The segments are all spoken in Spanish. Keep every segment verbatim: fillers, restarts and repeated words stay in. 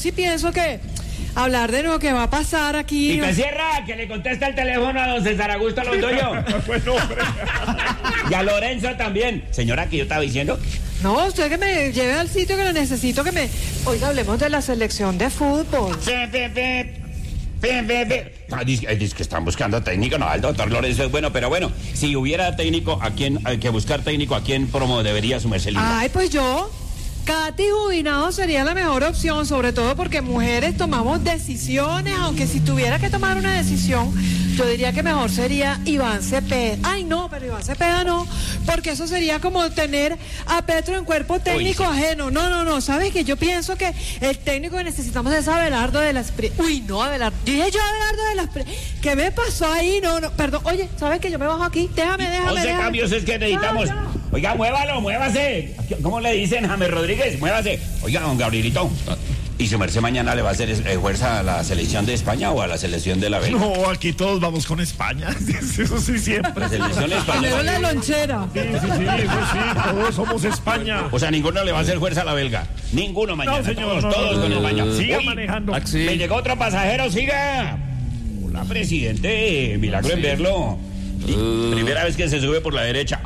sí pienso que hablar de lo que va a pasar aquí... Y te cierra, que le contesta el teléfono a don César Augusto Londoño. Bueno, hombre. Y a Lorenzo también. Señora, que yo estaba diciendo... No, usted que me lleve al sitio que lo necesito, que me... Oiga, hablemos de la selección de fútbol. Sí, sí, sí. Sí, sí, sí. Ah, dice, dice que están buscando técnico, no, el doctor Lorenzo es bueno, pero bueno, si hubiera técnico, ¿a quién hay que buscar técnico? ¿A quién promo debería su mercelina? Ay, pues yo... Katy Jubinado sería la mejor opción, sobre todo porque mujeres tomamos decisiones, aunque si tuviera que tomar una decisión, yo diría que mejor sería Iván Cepeda. Ay, no, pero Iván Cepeda no, porque eso sería como tener a Petro en cuerpo técnico Uy, sí. ajeno. No, no, no, ¿sabes qué? Yo pienso que el técnico que necesitamos es Abelardo de las Pri... Uy, no, Abelardo, dije yo Abelardo de las Pri... ¿Qué me pasó ahí? No, no, perdón, oye, ¿sabes qué? Yo me bajo aquí, déjame, déjame, once déjame. cambios es que necesitamos. No, no. Oiga, muévalo, muévase. ¿Cómo le dicen, James Rodríguez? Muévase. Oiga, don Gabrielito, ¿y su merced mañana le va a hacer eh, fuerza a la selección de España o a la selección de la Bélgica? No, aquí todos vamos con España. Eso sí, siempre. La selección Primero española. la lonchera. Sí, sí, sí, eso sí, todos somos España. O sea, ninguno le va a hacer fuerza a la belga. Ninguno mañana. No, señor, todos no, todos no, con no, España. siga Uy, manejando. Maxi. Me llegó otro pasajero, siga. Hola, presidente. Milagro en verlo. Y Uh. primera vez que se sube por la derecha.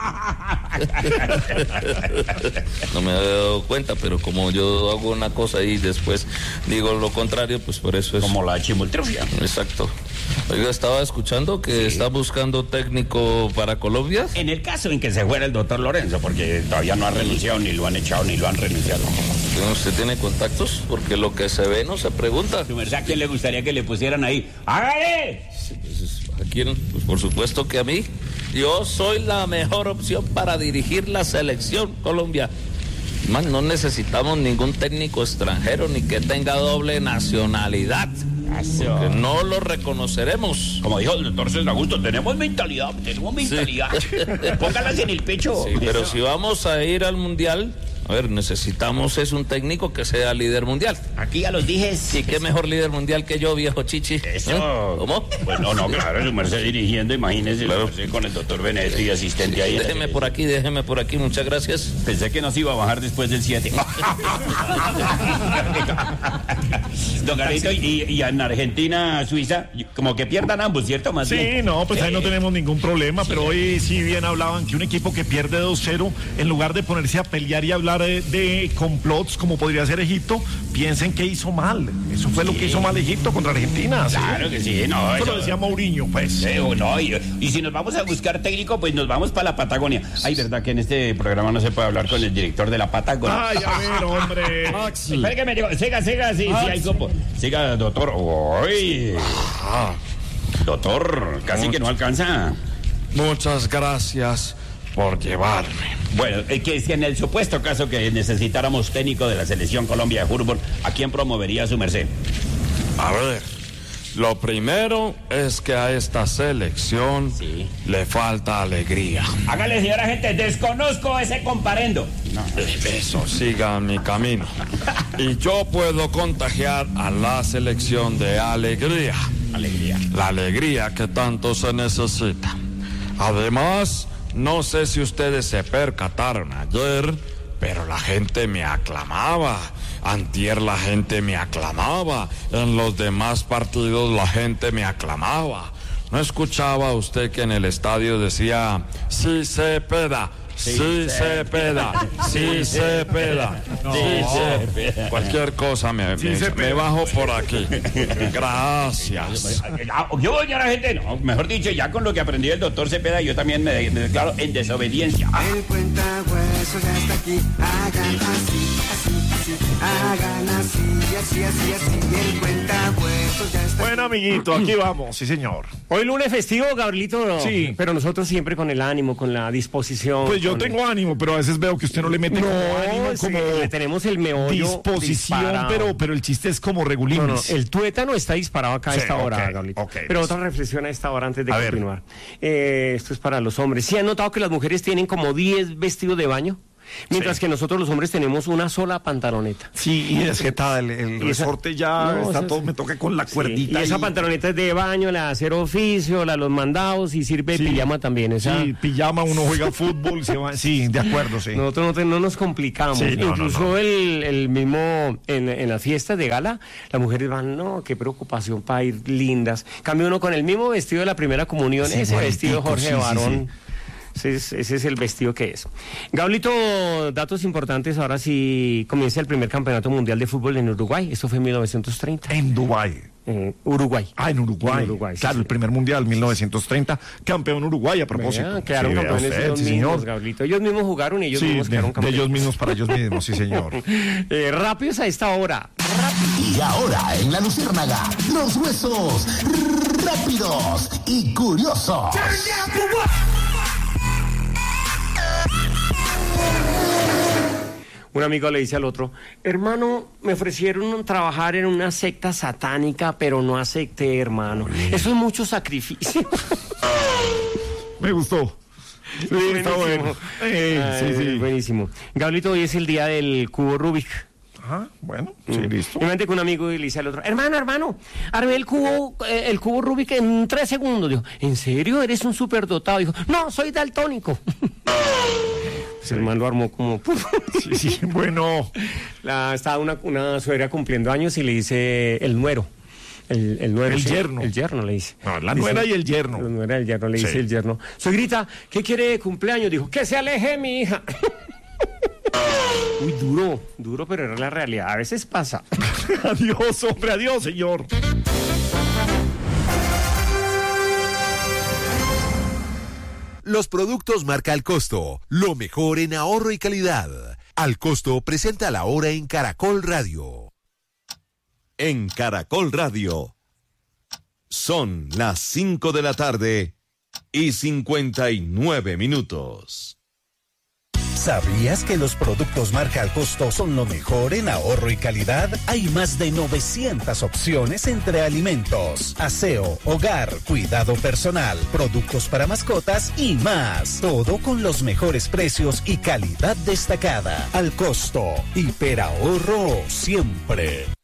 No me había dado cuenta, pero como yo hago una cosa y después digo lo contrario, pues por eso es... Como la chimoltrufia. Exacto. Oiga, estaba escuchando que Sí. está buscando técnico para Colombia. En el caso en que se fuera el doctor Lorenzo, porque todavía no ha renunciado, ni lo han echado, ni lo han renunciado. ¿Usted tiene contactos? Porque lo que se ve no se pregunta. Su merced, ¿a quién le gustaría que le pusieran ahí? ¡Hágale! Pues, ¿a quién? Pues por supuesto que a mí. Yo soy la mejor opción para dirigir la selección Colombia. Man, no necesitamos ningún técnico extranjero ni que tenga doble nacionalidad. Porque no lo reconoceremos. Como dijo el doctor César Augusto, tenemos mentalidad, tenemos mentalidad. Póngalas en el pecho. Sí, pero si vamos a ir al mundial, a ver, necesitamos es un técnico que sea líder mundial. Aquí ya los dije. ¿Y qué mejor líder mundial que yo, viejo chichi? Eso. ¿Eh? ¿Cómo? Pues no, no, claro, su merced dirigiendo, imagínese, Claro. su merced con el doctor Benedetti y asistente ahí. Déjeme por aquí, déjeme por aquí, muchas gracias. Pensé que nos iba a bajar después del siete. Don Garito, y, y en Argentina, Suiza, como que pierdan ambos, ¿cierto? Más Sí, bien. no, pues ahí no Eh, tenemos ningún problema, pero hoy sí bien hablaban que un equipo que pierde dos cero, en lugar de ponerse a pelear y hablar de, de complots como podría ser Egipto, piensen que hizo mal. Eso fue lo que hizo mal Egipto contra Argentina. ¿sí? Claro que sí, no. Eso lo eso- decía Mourinho, pues. Eh, no, y, y si nos vamos a buscar técnico, pues nos vamos para la Patagonia. Ay, ¿verdad que en este programa no se puede hablar con el director de la Patagonia? Ay, a ver, hombre. Espera que me digo, siga, siga, sí, sí, hay grupo. Siga, doctor. Uy. Doctor, casi que no alcanza. Muchas gracias por llevarme. Bueno, es que si en el supuesto caso que necesitáramos técnico de la selección Colombia de fútbol, ¿a quién promovería su merced? A ver, lo primero es que a esta selección Sí. le falta alegría. Hágale, señora gente, desconozco ese comparendo. No. Eso, sigan mi camino. Y yo puedo contagiar a la selección de alegría. Alegría. La alegría que tanto se necesita. Además, no sé si ustedes se percataron ayer, pero la gente me aclamaba. Antier la gente me aclamaba. En los demás partidos la gente me aclamaba. ¿No escuchaba usted que en el estadio decía, sí Cepeda, sí Cepeda, sí Cepeda, sí Cepeda? Cualquier cosa me, Sí, me, Cepeda. me bajo por aquí. Gracias. Ah, Yo, señora gente, no, mejor dicho, ya con lo que aprendí del doctor Cepeda, yo también me, me declaro en desobediencia. Ah, El cuentahueso ya está aquí. Hagan así, así, así. Hagan así, así, así, así. El cuentahueso ya está Bueno, amiguito, aquí vamos, sí, señor. Hoy lunes festivo, Gabrielito, no, Sí. pero nosotros siempre con el ánimo, con la disposición. Pues yo con tengo ánimo, pero a veces veo que usted no le mete el... como No, ánimo, sí, como le tenemos el meollo disposición, disparado. pero, pero el chiste es como regulín. No, no, el tuétano está disparado acá a Sí, esta hora, ok, Gabrielito. ok, pero pues. otra reflexión a esta hora antes de A ver. continuar. Eh, esto es para los hombres. ¿Sí han notado que las mujeres tienen como diez vestidos de baño? Mientras Sí. que nosotros los hombres tenemos una sola pantaloneta. Sí, y es que tal, el, el Y esa- resorte ya No, está eso todo, es- me toca con la Sí, cuerdita. y esa ahí. pantaloneta es de baño, la de hacer oficio, la de los mandados y sirve Sí. de pijama también. Esa, Sí, pijama, uno juega fútbol, se va. Sí, de acuerdo, sí. Nosotros no, te- no nos complicamos. Sí, no, Incluso no, no. El, el mismo, en, en las fiestas de gala, las mujeres van, no, qué preocupación para ir lindas. Cambia uno con el mismo vestido de la primera comunión, Sí, ese igualitico, vestido Jorge sí, sí, Barón. Ese es, ese es el vestido que es. Gablito, datos importantes. Ahora sí comienza el primer campeonato mundial de fútbol en Uruguay. Esto fue en mil novecientos treinta. En Dubái. En Uruguay. Ah, en Uruguay. En Uruguay, sí, claro, sí. el primer mundial, mil novecientos treinta. Campeón Uruguay, a propósito. Vean, quedaron Sí, vea campeones usted, ellos sí, mismos, señor. Gablito. Ellos mismos jugaron y ellos Sí, mismos de, quedaron de campeones. ellos mismos para ellos mismos, sí, señor. Eh, rápidos a esta hora. Y ahora en La Luciérnaga, los huesos rápidos y curiosos. Un amigo le dice al otro, hermano, me ofrecieron trabajar en una secta satánica, pero no acepté, hermano. Eso es mucho sacrificio. Me gustó. Sí, está bueno. Eh, Ay, sí, sí. Buenísimo. Gablito, hoy es el día del cubo Rubik. Ajá, bueno, sí, listo. Imagínate que un amigo le dice al otro, hermano, hermano, armé el cubo, eh, el cubo Rubik en tres segundos. Dijo, ¿en serio? ¿Eres un superdotado? Dijo, no, soy daltónico. Pues el man lo armó como... Sí, sí, bueno. La, estaba una, una suegra cumpliendo años y le dice el nuero. El, el nuero. El sí, yerno. El yerno le dice. No, la Dice- nuera y el yerno. La nuera y el yerno le Sí. dice el yerno. Suegrita, ¿qué quiere de cumpleaños? Dijo, que se aleje mi hija. Uy, duro, duro, pero es la realidad. A veces pasa. Adiós, hombre, adiós, señor. Los productos marca Al Costo, lo mejor en ahorro y calidad. Al Costo presenta la hora en Caracol Radio. En Caracol Radio son las cinco de la tarde y cincuenta y nueve minutos. ¿Sabías que los productos marca Al Costo son lo mejor en ahorro y calidad? Hay más de novecientas opciones entre alimentos, aseo, hogar, cuidado personal, productos para mascotas y más. Todo con los mejores precios y calidad destacada. Al Costo, hiperahorro siempre.